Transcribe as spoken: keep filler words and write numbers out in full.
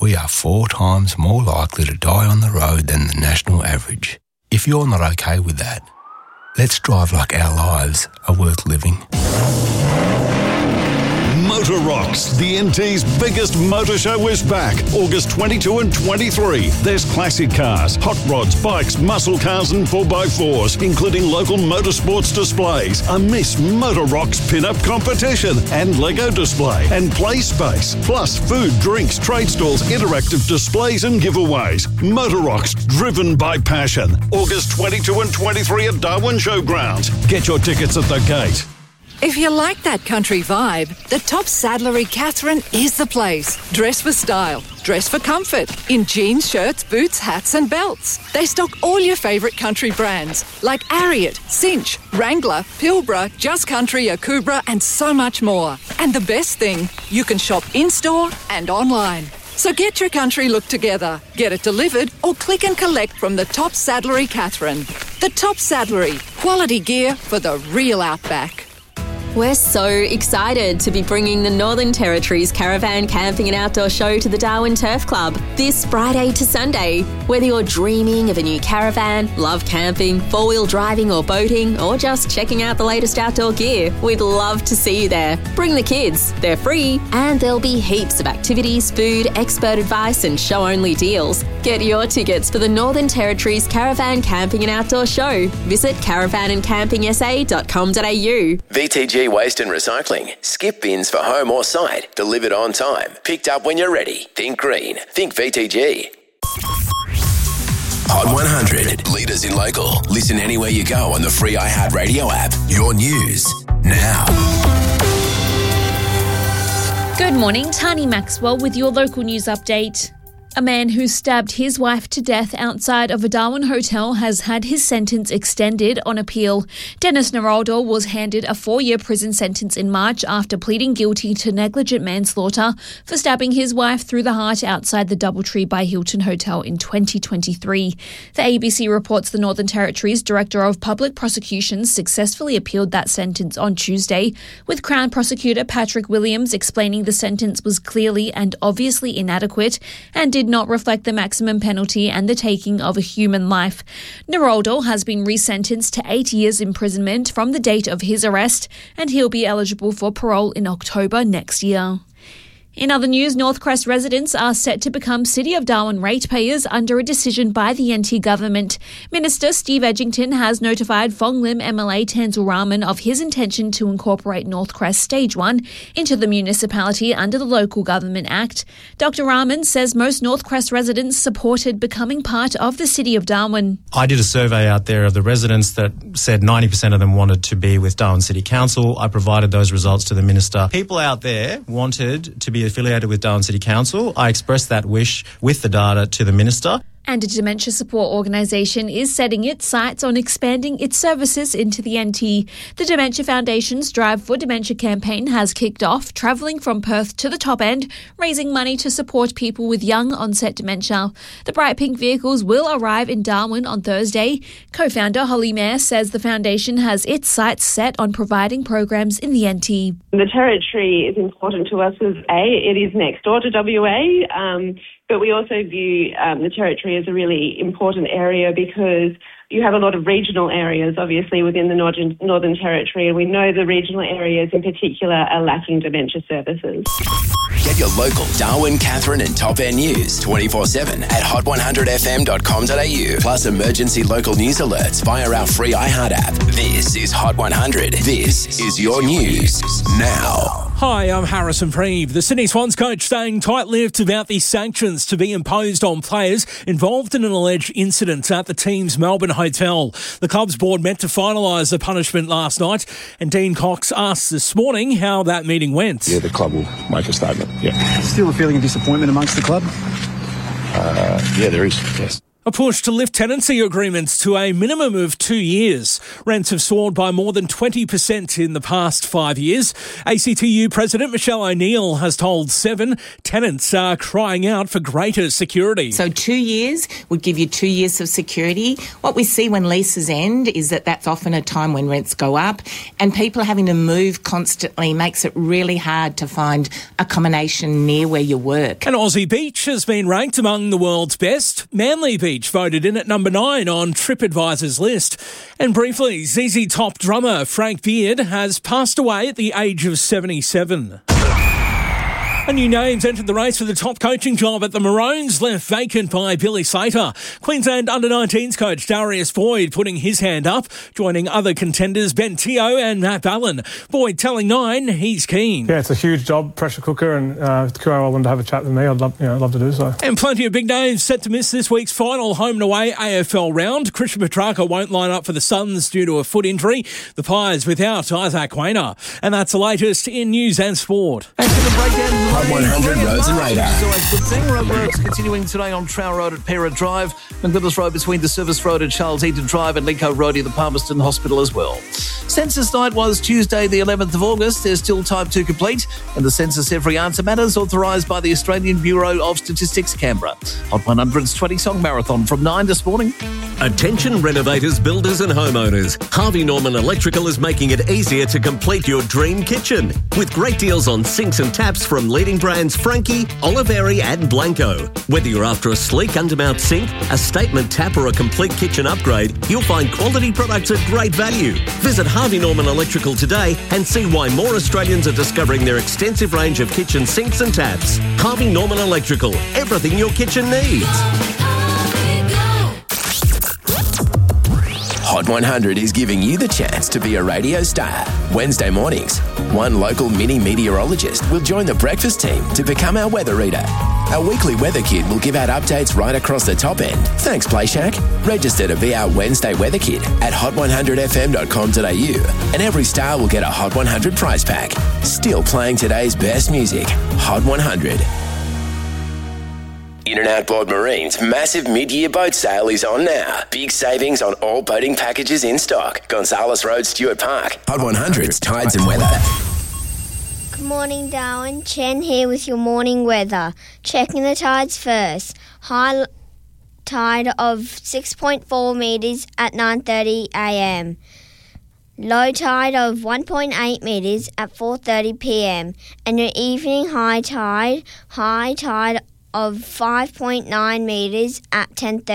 we are four times more likely to die on the road than the national average. If you're not okay with that, let's drive like our lives are worth living. Motor Rocks, the N T's biggest motor show, is back August twenty-second and twenty-third. There's classic cars, hot rods, bikes, muscle cars and four by fours, including local motorsports displays, a Miss Motor Rocks pin-up competition and Lego display and play space, plus food, drinks, trade stalls, interactive displays and giveaways. Motor Rocks, driven by passion. August twenty-second and twenty-third at Darwin Showgrounds. Get your tickets at the gate. If you like that country vibe, the Top Saddlery Catherine is the place. Dress for style, dress for comfort, in jeans, shirts, boots, hats and belts. They stock all your favourite country brands like Ariat, Cinch, Wrangler, Pilbara, Just Country, Akubra and so much more. And the best thing, you can shop in-store and online. So get your country look together, get it delivered or click and collect from the Top Saddlery Catherine. The Top Saddlery, quality gear for the real outback. We're so excited to be bringing the Northern Territory's Caravan Camping and Outdoor Show to the Darwin Turf Club this Friday to Sunday. Whether you're dreaming of a new caravan, love camping, four-wheel driving or boating, or just checking out the latest outdoor gear, we'd love to see you there. Bring the kids, they're free, and there'll be heaps of activities, food, expert advice and show-only deals. Get your tickets for the Northern Territory's Caravan Camping and Outdoor Show. Visit caravan and camping s a dot com dot a u. V T G Waste and Recycling. Skip bins for home or site. Delivered on time. Picked up when you're ready. Think green. Think V T G. Hot one hundred. Leaders in local. Listen anywhere you go on the free iHeartRadio app. Your news now. Good morning. Tani Maxwell with your local news update. A man who stabbed his wife to death outside of a Darwin hotel has had his sentence extended on appeal. Dennis Naraldo was handed a four-year prison sentence in March after pleading guilty to negligent manslaughter for stabbing his wife through the heart outside the Doubletree by Hilton Hotel in twenty twenty-three. The A B C reports the Northern Territory's Director of Public Prosecutions successfully appealed that sentence on Tuesday, with Crown Prosecutor Patrick Williams explaining the sentence was clearly and obviously inadequate and did did not reflect the maximum penalty and the taking of a human life. Naraldo has been resentenced to eight years imprisonment from the date of his arrest, and he'll be eligible for parole in October next year. In other news, Northcrest residents are set to become City of Darwin ratepayers under a decision by the N T government. Minister Steve Edgington has notified Fong Lim M L A Tanzil Rahman of his intention to incorporate Northcrest Stage one into the municipality under the Local Government Act. Doctor Rahman says most Northcrest residents supported becoming part of the City of Darwin. I did a survey out there of the residents that said ninety percent of them wanted to be with Darwin City Council. I provided those results to the Minister. People out there wanted to be affiliated with Darwin City Council. I expressed that wish with the data to the Minister. And a dementia support organisation is setting its sights on expanding its services into the N T. The Dementia Foundation's Drive for Dementia campaign has kicked off, travelling from Perth to the top end, raising money to support people with young onset dementia. The bright pink vehicles will arrive in Darwin on Thursday. Co-founder Holly Mayer says the foundation has its sights set on providing programs in the N T. The Territory is important to us as A, it is next door to W A, um, but we also view um, the Territory as a really important area because you have a lot of regional areas, obviously, within the Northern, Northern Territory, and we know the regional areas in particular are lacking dementia services. Get your local Darwin, Catherine and Top End news twenty-four seven at hot one hundred f m dot com dot a u, plus emergency local news alerts via our free iHeart app. This is Hot one hundred. This is your news now. Hi, I'm Harrison Preeve. The Sydney Swans coach staying tight-lipped about the sanctions to be imposed on players involved in an alleged incident at the team's Melbourne hotel. The club's board met to finalise the punishment last night, and Dean Cox asked this morning how that meeting went. Yeah, the club will make a statement, yeah. Still a feeling of disappointment amongst the club? Uh, yeah, there is, yes. A push to lift tenancy agreements to a minimum of two years. Rents have soared by more than twenty percent in the past five years. A C T U President Michelle O'Neill has told Seven tenants are crying out for greater security. So two years would give you two years of security. What we see when leases end is that that's often a time when rents go up, and people having to move constantly makes it really hard to find accommodation near where you work. And Aussie Beach has been ranked among the world's best. Manly Beach voted in at number nine on TripAdvisor's list. And briefly, Z Z Top drummer Frank Beard has passed away at the age of seventy-seven. A new names entered the race for the top coaching job at the Maroons, left vacant by Billy Slater. Queensland under nineteens coach Darius Boyd putting his hand up, joining other contenders Ben Teo and Matt Ballin. Boyd telling Nine he's keen. Yeah, it's a huge job, pressure cooker, and uh, if Q R L wanted to have a chat with me, I'd love, you know, I'd love to do so. And plenty of big names set to miss this week's final home and away A F L round. Christian Petrarca won't line up for the Suns due to a foot injury. The Pies without Isaac Quainer. And that's the latest in news and sport. And to the breakdown, Hot one hundred Roads and Radar. So a good thing. Road works continuing today on Trower Road at Pera Drive, McNicholas Road between the Service Road and Charles Eaton Drive, and Lincoln Road near the Palmerston Hospital as well. Census night was Tuesday the eleventh of August. There's still time to complete, and the census Every Answer Matters authorised by the Australian Bureau of Statistics, Canberra. Hot one hundred's twenty song marathon from nine this morning. Attention renovators, builders and homeowners. Harvey Norman Electrical is making it easier to complete your dream kitchen. With great deals on sinks and taps from leading brands Frankie, Oliveri and Blanco. Whether you're after a sleek undermount sink, a statement tap or a complete kitchen upgrade, you'll find quality products at great value. Visit Harvey Norman Electrical today and see why more Australians are discovering their extensive range of kitchen sinks and taps. Harvey Norman Electrical, everything your kitchen needs. Hot one hundred is giving you the chance to be a radio star. Wednesday mornings, one local mini meteorologist will join the breakfast team to become our weather reader. Our weekly weather kid will give out updates right across the top end. Thanks, Play Shack. Register to be our Wednesday weather kid at hot one hundred f m dot com dot a u, and every star will get a Hot one hundred prize pack. Still playing today's best music. Hot one hundred. In and Outboard Marine's massive mid-year boat sale is on now. Big savings on all boating packages in stock. Gonzales Road, Stuart Park. Hot one hundred's Tides and Weather. Good morning, Darwin. Chen here with your morning weather. Checking the tides first. High tide of six point four metres at nine thirty a m. Low tide of one point eight metres at four thirty p m. And your evening high tide, high tide of five point nine metres at ten thirty.